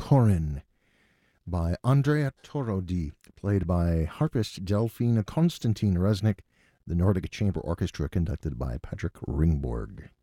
Torin by Andrea Torodi, played by harpist Delphine Konstantin Resnick, the Nordic Chamber Orchestra conducted by Patrick Ringborg.